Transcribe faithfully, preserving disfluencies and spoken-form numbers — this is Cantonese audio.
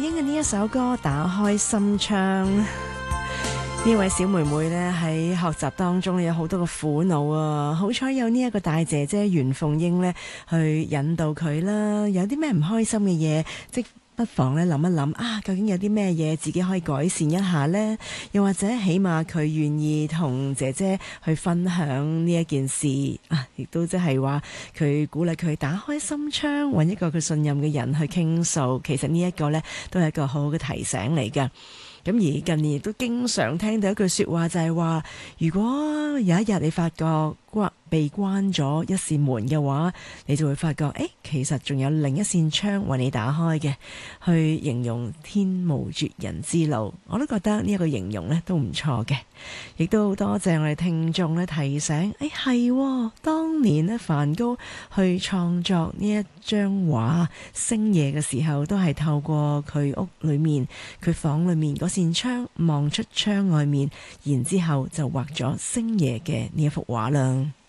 經嘅呢一首歌打開心窗，呢位小妹妹呢喺學習當中有好多個苦惱啊，好彩有呢一個大姐姐袁鳳英呢去引導佢啦，有啲咩唔開心嘅嘢，即不妨咧諗一諗啊，究竟有啲咩嘢自己可以改善一下呢？又或者起碼佢願意同姐姐去分享呢一件事啊，亦都即係話佢鼓勵佢打開心窗，揾一個佢信任嘅人去傾訴。其實呢一個呢都係一個好好嘅提醒嚟㗎。咁而近年亦都經常聽到一句說話，就係話如果有一日你發覺關被關咗一扇門嘅話，你就會發覺誒，其實仲有另一扇窗為你打開嘅，去形容天無絕人之路。我都覺得呢一個形容呢都唔錯嘅，亦都多謝我哋聽眾咧提醒，誒係當年咧梵高去創作呢一張畫星夜嘅時候，都係透過佢屋裏面佢房裏面嗰扇窗望出窗外面，然之後就畫咗星夜嘅呢一幅畫啦。